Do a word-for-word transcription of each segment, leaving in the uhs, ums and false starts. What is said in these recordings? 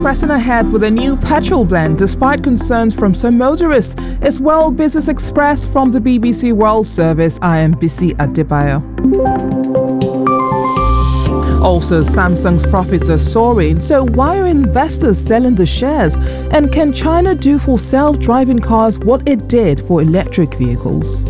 Pressing ahead with a new petrol blend despite concerns from some motorists is World Business Express from the B B C World Service. I am Bisi Adebayo. Also, Samsung's profits are soaring, so why are investors selling the shares? And can China do for self-driving cars what it did for electric vehicles?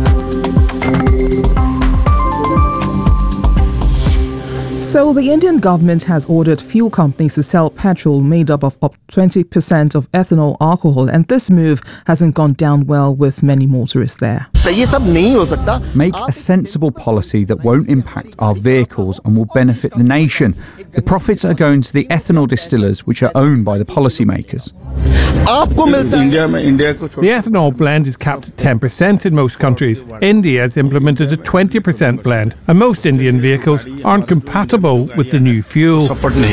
So the Indian government has ordered fuel companies to sell petrol made up of up twenty percent of ethanol alcohol, and this move hasn't gone down well with many motorists there. Make a sensible policy that won't impact our vehicles and will benefit the nation. The profits are going to the ethanol distillers, which are owned by the policymakers. The ethanol blend is capped at ten percent in most countries. India has implemented a twenty percent blend, and most Indian vehicles aren't compatible with the new fuel.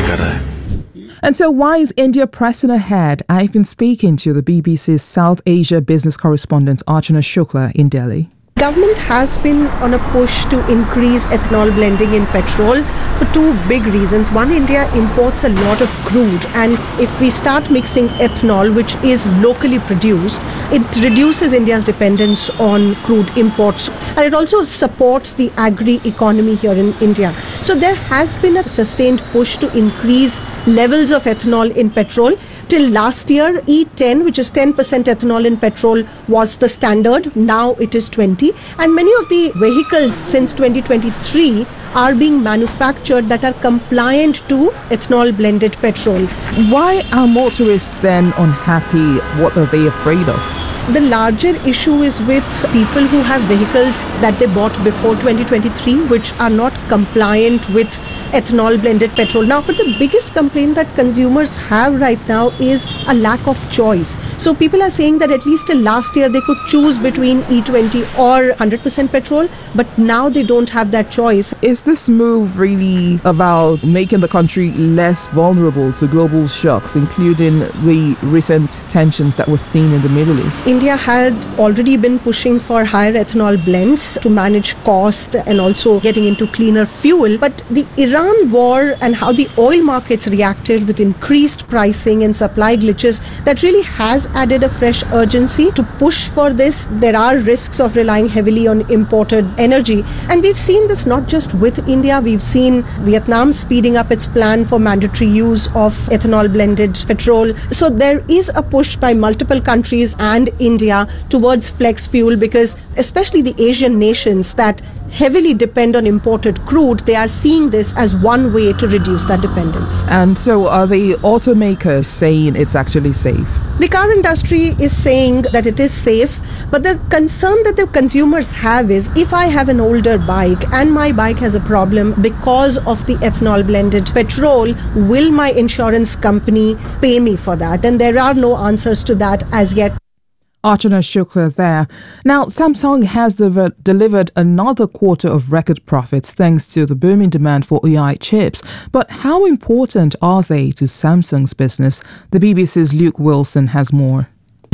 And so why is India pressing ahead? I've been speaking to the B B C's South Asia business correspondent Archana Shukla in Delhi. Government has been on a push to increase ethanol blending in petrol for two big reasons. One, India imports a lot of crude, and if we start mixing ethanol, which is locally produced, it reduces India's dependence on crude imports, and it also supports the agri-economy here in India. So there has been a sustained push to increase levels of ethanol in petrol. Till last year, E ten, which is ten percent ethanol in petrol, was the standard. Now it is twenty. And many of the vehicles since twenty twenty-three are being manufactured that are compliant to ethanol blended petrol. Why are motorists then unhappy? What are they afraid of? The larger issue is with people who have vehicles that they bought before twenty twenty-three, which are not compliant with ethanol blended petrol. Now, but the biggest complaint that consumers have right now is a lack of choice. So people are saying that at least till last year they could choose between E twenty or one hundred percent petrol, but now they don't have that choice. Is this move really about making the country less vulnerable to global shocks, including the recent tensions that we've seen in the Middle East? India had already been pushing for higher ethanol blends to manage cost and also getting into cleaner fuel. But the Iran war and how the oil markets reacted with increased pricing and supply glitches, that really has added a fresh urgency to push for this. There are risks of relying heavily on imported energy. And we've seen this not just with India. We've seen Vietnam speeding up its plan for mandatory use of ethanol blended petrol. So there is a push by multiple countries and India towards flex fuel, because especially the Asian nations that heavily depend on imported crude, they are seeing this as one way to reduce that dependence. And so are the automakers saying it's actually safe? The car industry is saying that it is safe, but the concern that the consumers have is, if I have an older bike and my bike has a problem because of the ethanol blended petrol, will my insurance company pay me for that? And there are no answers to that as yet. Archana Shukla there. Now, Samsung has de- delivered another quarter of record profits thanks to the booming demand for A I chips. But how important are they to Samsung's business? The B B C's Luke Wilson has more.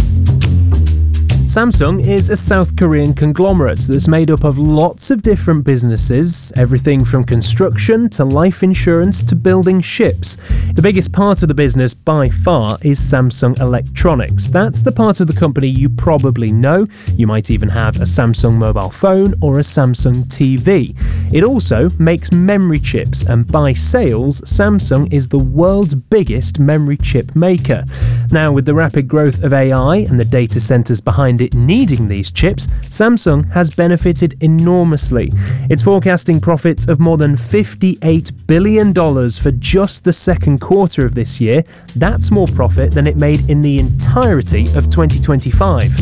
Samsung is a South Korean conglomerate that's made up of lots of different businesses, everything from construction to life insurance to building ships. The biggest part of the business by far is Samsung Electronics. That's the part of the company you probably know. You might even have a Samsung mobile phone or a Samsung T V. It also makes memory chips, and by sales, Samsung is the world's biggest memory chip maker. Now, with the rapid growth of A I and the data centers behind it needing these chips, Samsung has benefited enormously. It's forecasting profits of more than fifty-eight billion dollars for just the second quarter of this year. That's more profit than it made in the entirety of twenty twenty-five.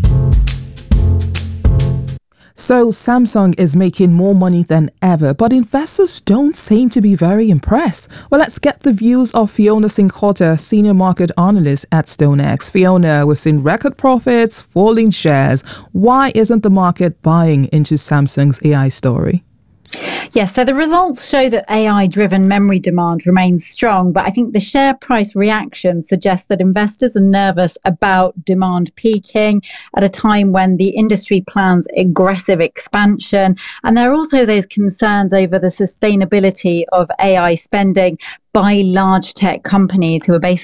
So Samsung is making more money than ever, but investors don't seem to be very impressed. Well, let's get the views of Fiona Cincotta, senior market analyst at StoneX. Fiona, we've seen record profits, falling shares. Why isn't the market buying into Samsung's A I story? Yes, so the results show that A I-driven memory demand remains strong, but I think the share price reaction suggests that investors are nervous about demand peaking at a time when the industry plans aggressive expansion. And there are also those concerns over the sustainability of A I spending by large tech companies who are basically